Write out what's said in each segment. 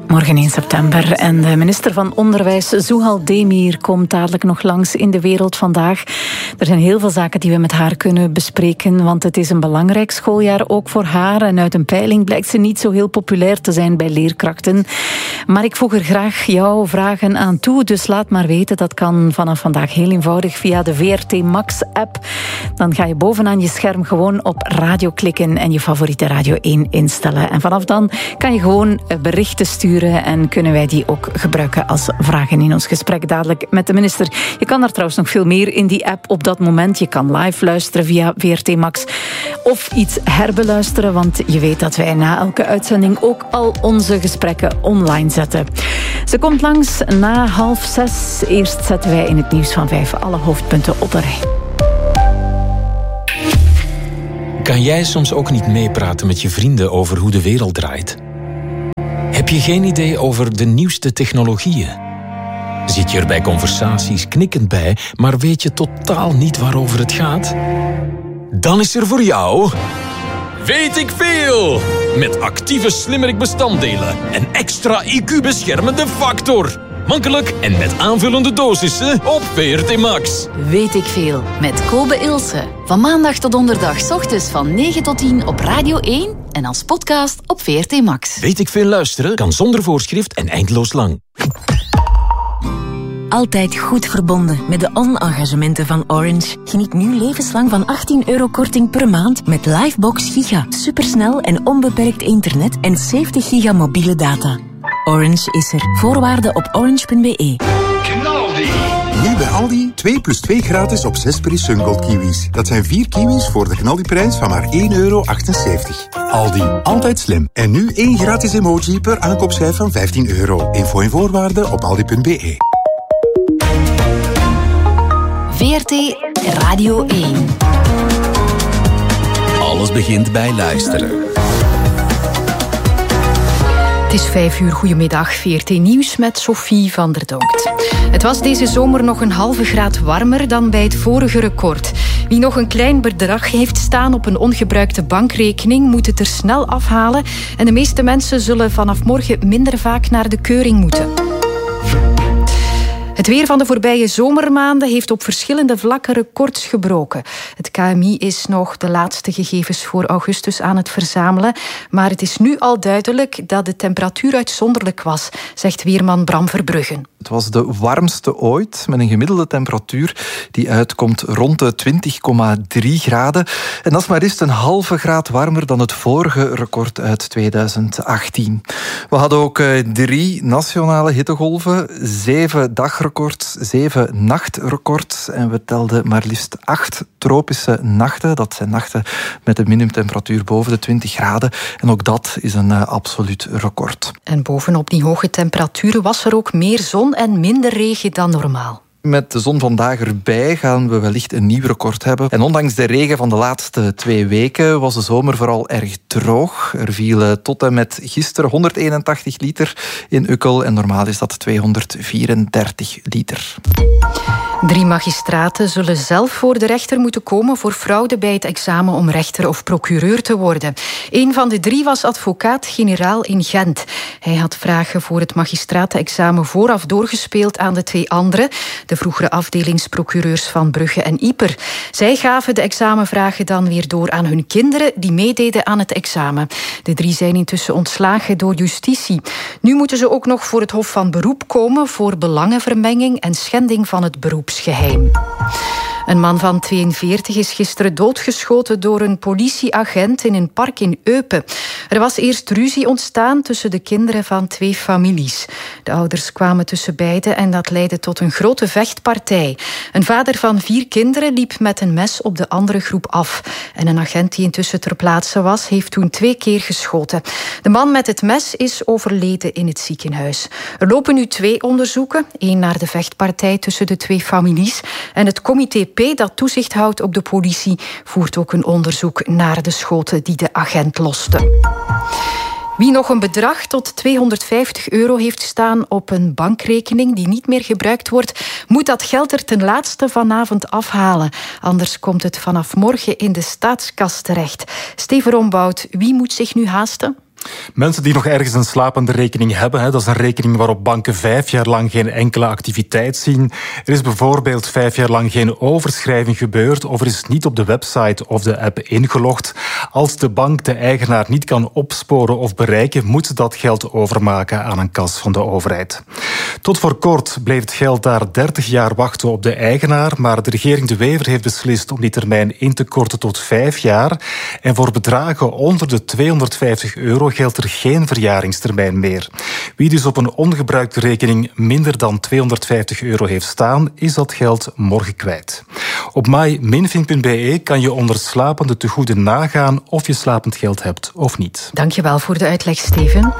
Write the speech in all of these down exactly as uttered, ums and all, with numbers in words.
Morgen één september en de minister van Onderwijs, Zouhal Demir, komt dadelijk nog langs in De Wereld Vandaag. Er zijn heel veel zaken die we met haar kunnen bespreken, want het is een belangrijk schooljaar ook voor haar. En uit een peiling blijkt ze niet zo heel populair te zijn bij leerkrachten. Maar ik voeg er graag jouw vragen aan toe, dus laat maar weten. Dat kan vanaf vandaag heel eenvoudig via de V R T Max-app. Dan ga je bovenaan je scherm gewoon op radio klikken en je favoriete Radio één instellen. En vanaf dan kan je gewoon berichten sturen en kunnen wij die ook gebruiken als vragen in ons gesprek dadelijk met de minister. Je kan daar trouwens nog veel meer in die app op dat moment. Je kan live luisteren via V R T Max of iets herbeluisteren, want je weet dat wij na elke uitzending ook al onze gesprekken online zetten. Ze komt langs na half zes. Eerst zetten wij in het nieuws van vijf alle hoofdpunten op een rij. Kan jij soms ook niet meepraten met je vrienden over hoe de wereld draait? Heb je geen idee over de nieuwste technologieën? Zit je er bij conversaties knikkend bij, maar weet je totaal niet waarover het gaat? Dan is er voor jou Weet ik Veel! Met actieve slimmerik-bestanddelen en extra I Q-beschermende factor. Makkelijk en met aanvullende dosissen op V R T Max. Weet ik Veel met Kobe Ilse. Van maandag tot donderdag 's ochtends van negen tot tien op Radio één en als podcast op V R T Max. Weet ik Veel luisteren kan zonder voorschrift en eindeloos lang. Altijd goed verbonden met de on-engagementen van Orange. Geniet nu levenslang van achttien euro korting per maand met Livebox Giga. Supersnel en onbeperkt internet en zeventig giga mobiele data. Orange is er. Voorwaarden op orange punt b e. Nu bij Aldi, twee plus twee gratis op zes Peri Sungold kiwis. Dat zijn vier kiwis voor de Knaldi-prijs van maar één euro achtenzeventig. Aldi, altijd slim. En nu één gratis emoji per aankoopschijf van vijftien euro. Info en voorwaarden op aldi punt b e. V R T Radio één. Alles begint bij luisteren. Het is vijf uur, goedemiddag, V R T Nieuws met Sophie van der Donkt. Het was deze zomer nog een halve graad warmer dan bij het vorige record. Wie nog een klein bedrag heeft staan op een ongebruikte bankrekening moet het er snel afhalen en de meeste mensen zullen vanaf morgen minder vaak naar de keuring moeten. Het weer van de voorbije zomermaanden heeft op verschillende vlakken records gebroken. Het K M I is nog de laatste gegevens voor augustus aan het verzamelen, maar het is nu al duidelijk dat de temperatuur uitzonderlijk was, zegt weerman Bram Verbruggen. Het was de warmste ooit, met een gemiddelde temperatuur die uitkomt rond de twintig komma drie graden. En dat is maar eens een halve graad warmer dan het vorige record uit tweeduizend achttien. We hadden ook drie nationale hittegolven, zeven dagrecords, zeven nachtrecords. En we telden maar liefst acht tropische nachten. Dat zijn nachten met een minimumtemperatuur boven de twintig graden. En ook dat is een uh, absoluut record. En bovenop die hoge temperaturen was er ook meer zon en minder regen dan normaal. Met de zon vandaag erbij gaan we wellicht een nieuw record hebben. En ondanks de regen van de laatste twee weken was de zomer vooral erg droog. Er vielen tot en met gisteren honderdeenentachtig liter in Ukkel en normaal is dat tweehonderdvierendertig liter. Drie magistraten zullen zelf voor de rechter moeten komen voor fraude bij het examen om rechter of procureur te worden. Een van de drie was advocaat-generaal in Gent. Hij had vragen voor het magistratenexamen vooraf doorgespeeld aan de twee anderen, de vroegere afdelingsprocureurs van Brugge en Ieper. Zij gaven de examenvragen dan weer door aan hun kinderen die meededen aan het examen. De drie zijn intussen ontslagen door justitie. Nu moeten ze ook nog voor het Hof van Beroep komen voor belangenvermenging en schending van het beroepsgeheim. Een man van tweeënveertig is gisteren doodgeschoten door een politieagent in een park in Eupen. Er was eerst ruzie ontstaan tussen de kinderen van twee families. De ouders kwamen tussen beiden en dat leidde tot een grote vechtpartij. Een vader van vier kinderen liep met een mes op de andere groep af. En een agent die intussen ter plaatse was, heeft toen twee keer geschoten. De man met het mes is overleden in het ziekenhuis. Er lopen nu twee onderzoeken. Eén naar de vechtpartij tussen de twee families en het comité P dat toezicht houdt op de politie voert ook een onderzoek naar de schoten die de agent loste. Wie nog een bedrag tot tweehonderdvijftig euro heeft staan op een bankrekening die niet meer gebruikt wordt, moet dat geld er ten laatste vanavond afhalen. Anders komt het vanaf morgen in de staatskas terecht. Steven Rombout, wie moet zich nu haasten? Mensen die nog ergens een slapende rekening hebben, hè, dat is een rekening waarop banken vijf jaar lang geen enkele activiteit zien. Er is bijvoorbeeld vijf jaar lang geen overschrijving gebeurd of er is niet op de website of de app ingelogd. Als de bank de eigenaar niet kan opsporen of bereiken, moet ze dat geld overmaken aan een kas van de overheid. Tot voor kort bleef het geld daar dertig jaar wachten op de eigenaar, maar de regering De Wever heeft beslist om die termijn in te korten tot vijf jaar. En voor bedragen onder de tweehonderdvijftig euro geldt er geen verjaringstermijn meer. Wie dus op een ongebruikte rekening minder dan tweehonderdvijftig euro heeft staan, is dat geld morgen kwijt. Op myminving punt b e kan je onder slapende tegoeden nagaan of je slapend geld hebt of niet. Dankjewel voor de uitleg, Steven.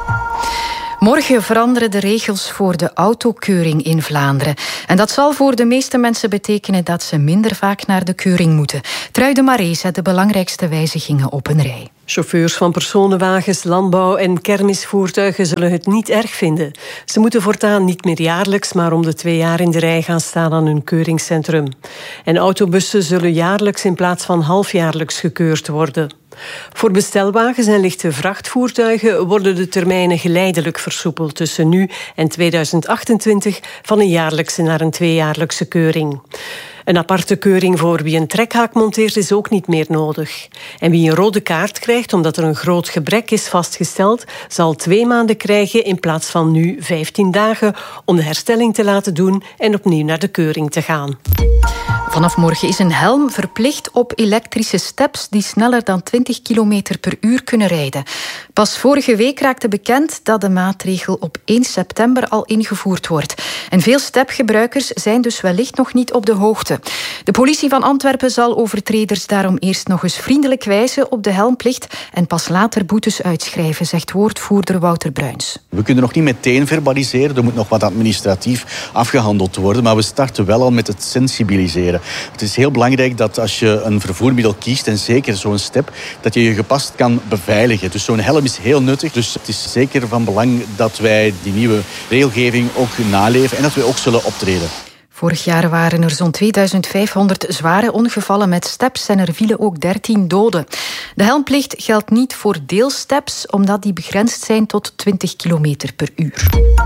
Morgen veranderen de regels voor de autokeuring in Vlaanderen. En dat zal voor de meeste mensen betekenen dat ze minder vaak naar de keuring moeten. Trui de Maree zet de belangrijkste wijzigingen op een rij. Chauffeurs van personenwagens, landbouw- en kermisvoertuigen zullen het niet erg vinden. Ze moeten voortaan niet meer jaarlijks, maar om de twee jaar in de rij gaan staan aan hun keuringscentrum. En autobussen zullen jaarlijks in plaats van halfjaarlijks gekeurd worden. Voor bestelwagens en lichte vrachtvoertuigen worden de termijnen geleidelijk versoepeld tussen nu en tweeduizend achtentwintig van een jaarlijkse naar een tweejaarlijkse keuring. Een aparte keuring voor wie een trekhaak monteert is ook niet meer nodig. En wie een rode kaart krijgt omdat er een groot gebrek is vastgesteld, zal twee maanden krijgen in plaats van nu vijftien dagen om de herstelling te laten doen en opnieuw naar de keuring te gaan. Vanaf morgen is een helm verplicht op elektrische steps die sneller dan twintig kilometer per uur kunnen rijden. Pas vorige week raakte bekend dat de maatregel op één september al ingevoerd wordt. En veel stepgebruikers zijn dus wellicht nog niet op de hoogte. De politie van Antwerpen zal overtreders daarom eerst nog eens vriendelijk wijzen op de helmplicht en pas later boetes uitschrijven, zegt woordvoerder Wouter Bruins. We kunnen nog niet meteen verbaliseren, er moet nog wat administratief afgehandeld worden, maar we starten wel al met het sensibiliseren. Het is heel belangrijk dat als je een vervoermiddel kiest, en zeker zo'n step, dat je je gepast kan beveiligen. Dus zo'n helm is heel nuttig. Dus het is zeker van belang dat wij die nieuwe regelgeving ook naleven en dat we ook zullen optreden. Vorig jaar waren er zo'n tweeduizend vijfhonderd zware ongevallen met steps en er vielen ook dertien doden. De helmplicht geldt niet voor deelsteps, omdat die begrensd zijn tot twintig kilometer per uur.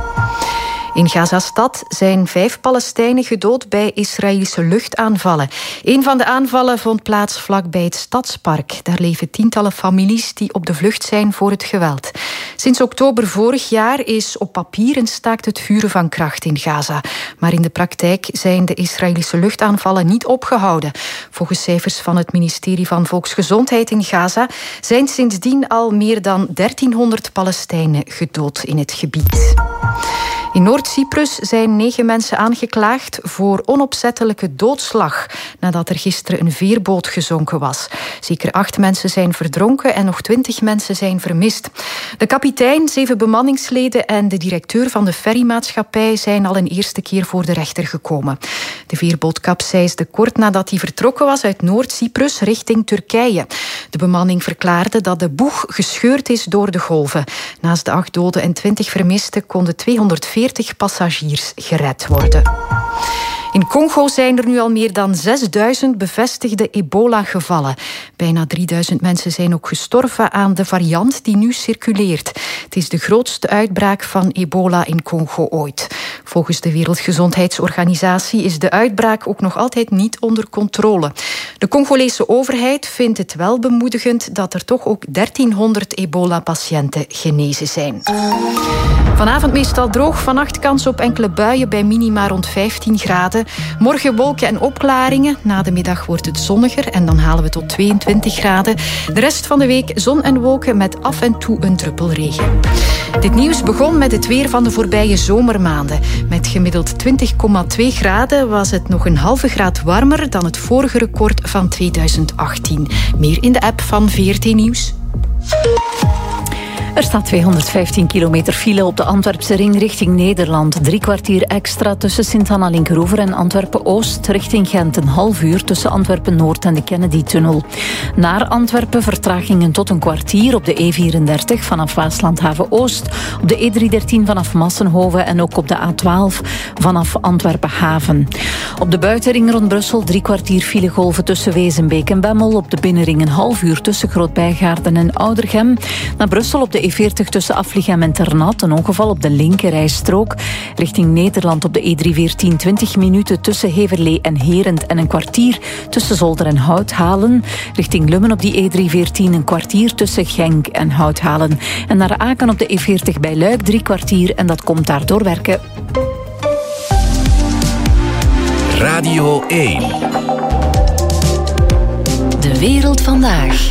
In Gaza-stad zijn vijf Palestijnen gedood bij Israëlische luchtaanvallen. Een van de aanvallen vond plaats vlakbij het Stadspark. Daar leven tientallen families die op de vlucht zijn voor het geweld. Sinds oktober vorig jaar is op papier een staakt het vuren van kracht in Gaza. Maar in de praktijk zijn de Israëlische luchtaanvallen niet opgehouden. Volgens cijfers van het ministerie van Volksgezondheid in Gaza zijn sindsdien al meer dan dertienhonderd Palestijnen gedood in het gebied. In Noord-Cyprus zijn negen mensen aangeklaagd voor onopzettelijke doodslag nadat er gisteren een veerboot gezonken was. Zeker acht mensen zijn verdronken en nog twintig mensen zijn vermist. De kapitein, zeven bemanningsleden en de directeur van de ferrymaatschappij zijn al een eerste keer voor de rechter gekomen. De veerboot kapseisde kort nadat hij vertrokken was uit Noord-Cyprus richting Turkije. De bemanning verklaarde dat de boeg gescheurd is door de golven. Naast de acht doden en twintig vermisten konden tweehonderdveertig passagiers gered worden. In Congo zijn er nu al meer dan zesduizend bevestigde ebola-gevallen. Bijna drieduizend mensen zijn ook gestorven aan de variant die nu circuleert. Het is de grootste uitbraak van ebola in Congo ooit. Volgens de Wereldgezondheidsorganisatie is de uitbraak ook nog altijd niet onder controle. De Congolese overheid vindt het wel bemoedigend dat er toch ook dertienhonderd ebola-patiënten genezen zijn. Vanavond meestal droog, vannacht kans op enkele buien bij minima rond vijftien graden. Morgen wolken en opklaringen. Na de middag wordt het zonniger en dan halen we tot tweeëntwintig graden. De rest van de week zon en wolken met af en toe een druppel regen. Dit nieuws begon met het weer van de voorbije zomermaanden. Met gemiddeld twintig komma twee graden was het nog een halve graad warmer dan het vorige record van tweeduizend achttien. Meer in de app van V R T Nieuws. Er staat tweehonderdvijftien kilometer file op de Antwerpse ring richting Nederland. Drie kwartier extra tussen Sint-Anna-Linkeroever en Antwerpen-Oost richting Gent. Een half uur tussen Antwerpen-Noord en de Kennedy-tunnel. Naar Antwerpen vertragingen tot een kwartier op de E vierendertig vanaf Waaslandhaven-Oost. Op de E driehonderddertien vanaf Massenhoven en ook op de A twaalf vanaf Antwerpen-Haven. Op de buitenring rond Brussel drie kwartier filegolven tussen Wezenbeek en Bemmel. Op de binnenring een half uur tussen Groot-Bijgaarden en Oudergem. Naar Brussel op de de E veertig tussen Aflichem en Ternat. Een ongeval op de linkerrijstrook. Richting Nederland op de E driehonderdveertien twintig minuten tussen Heverlee en Herent en een kwartier tussen Zolder en Houthalen. Richting Lummen op die E driehonderdveertien een kwartier tussen Genk en Houthalen. En naar Aken op de E veertig bij Luik drie kwartier en dat komt daardoor werken. Radio één. De wereld vandaag.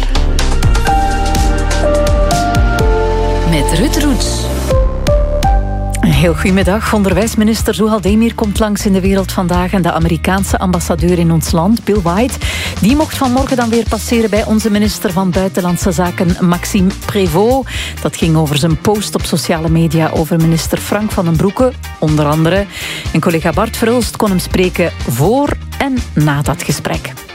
Met Ruud Roets. Heel goedemiddag. Onderwijsminister Zouhal Demir komt langs in de wereld vandaag en de Amerikaanse ambassadeur in ons land, Bill White, die mocht vanmorgen dan weer passeren bij onze minister van Buitenlandse Zaken, Maxime Prévost. Dat ging over zijn post op sociale media over minister Frank van den Broeke, onder andere. En collega Bart Verhulst kon hem spreken voor en na dat gesprek.